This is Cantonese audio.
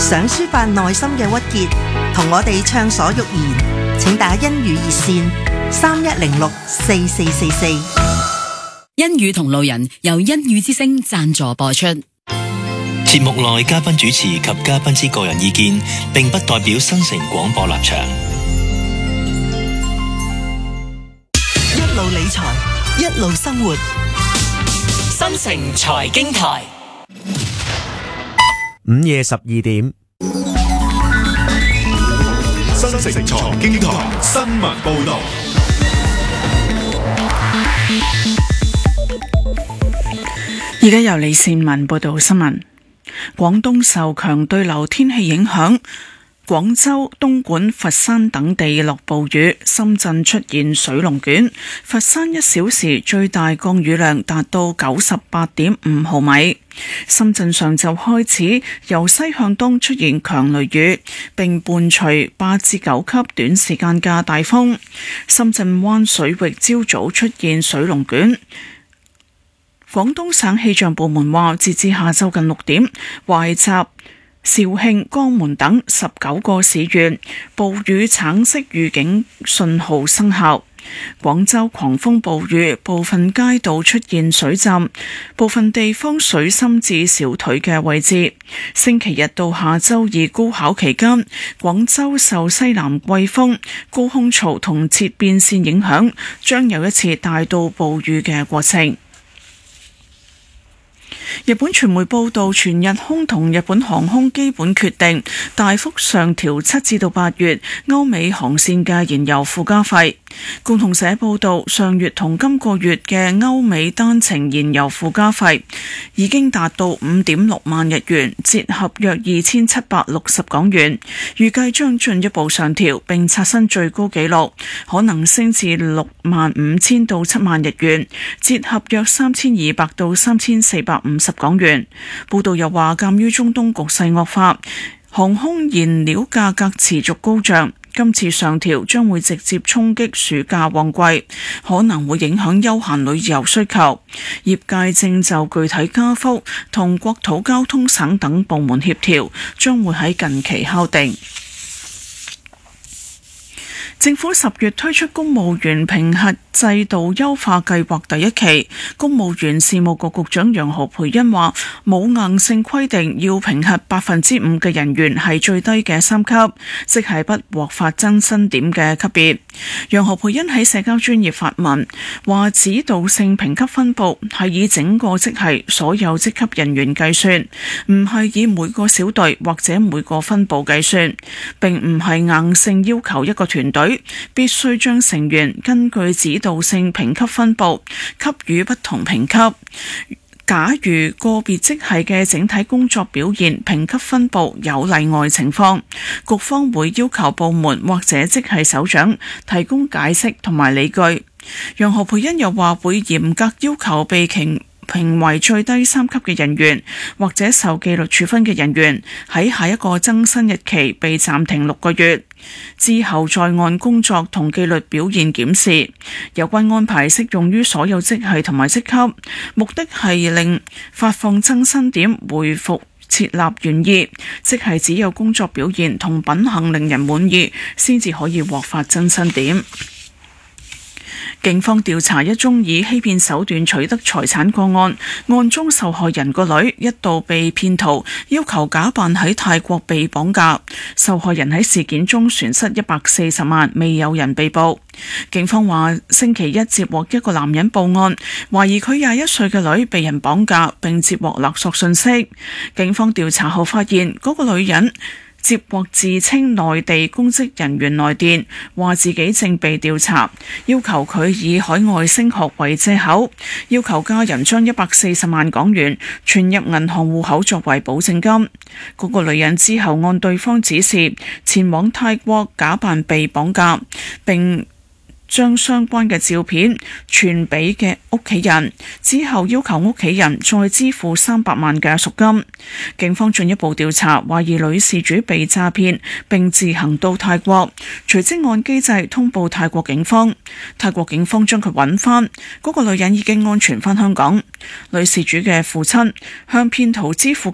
想抒發內心嘅鬱結，同我哋暢所欲言，請打欣語熱線31064444。 欣語同路人由欣語之聲贊助播出。 節目內嘉賓主持及嘉賓之個人意見，並不代表新城廣播立場。 一路理財，一路生活。 新城財經台， 午夜12點。 新城財經台新聞報道。 而家由李善文報道新聞。廣東受強對流天氣影響，廣州、東莞、佛山等地落暴雨，深圳出現水龍捲。佛山1小時最大降雨量達到98.5毫米。深圳上晝開始由西向東出現強雷雨，並伴隨8至9級短時間嘅大風。深圳灣水域朝早出現水龍捲。廣東省氣象部門話，截至下晝近6點，懷集、肇慶、江門等19個市縣暴雨橙色預警信號生效。廣州狂風暴雨，部分街道出現水浸，部分地方水深至小腿嘅位置。星期日到下周二高考期間，廣州受西南季風、高空槽同切變線影響，將有一次大到暴雨嘅過程。日本傳媒報道，全日空同日本航空基本決定大幅上調7至到8月歐美航線嘅燃油附加費。共同社報道，上月同今個月嘅歐美單程燃油附加費已經達到5.6萬日元，折合約2760港元，預計將進一步上調並刷新最高紀錄，可能升至65000到7萬日元，折合約3200到3450港元。報道又話，鑑於中東局勢惡化，航空燃料價格持續高漲，今次上調將會直接衝擊暑假旺季，可能會影響休閒旅遊需求。業界正就具體加幅同國土交通省等部門協調，將會喺近期敲定。政府10月推出公務員評核制度優化計劃第1期，公務員事務局局長楊何蓓茵話，冇硬性規定要評核5%嘅人員係最低嘅3級，即係不獲發增薪點嘅級別。楊何蓓茵喺社交專頁發文話，指導性評級分佈係以整個職系所有職級人員計算，唔係以每個小隊或者每個分部計算，並唔係硬性要求一個團隊必須將成員根據指導性評級分佈給予不同評級。假如個別職系嘅整體工作表現評級分佈有例外情況，局方會要求部門或者職系首長提供解釋同埋理據。楊何蓓茵又話，會嚴格要求被評為最低3級嘅人員或者受紀律處分嘅人員喺下一個增薪日期被暫停6個月，之後再按工作同紀律表現檢視。有關安排適用於所有職系同埋職級，目的係令發放增薪點回復設立原意，即係只有工作表現同品行令人滿意，先至可以獲發增薪點。警方調查一宗以欺騙手段取得財產個案，案中受害人個女一度被騙徒要求假扮喺泰國被綁架，受害人喺事件中損失140萬，未有人被捕。警方話，星期一接獲一個男人報案，懷疑佢21歲嘅女被人綁架，並接獲勒索信息。警方調查後發現，嗰個女人接獲自稱內地公職人員來電，話自己正被調查，要求佢以海外升學為藉口，要求家人將140萬港元存入銀行戶口作為保證金。嗰個女人之後按對方指示前往泰國假扮被綁架，並將相關嘅照片傳俾嘅屋企人，之後要求屋企人再支付300萬嘅贖金。警方進一步調查，懷疑女事主被詐騙並自行到泰國，隨即按機制通報泰國警方。泰國警方將佢揾翻，嗰個女人已經安全返香港。女事主嘅父親向騙徒支付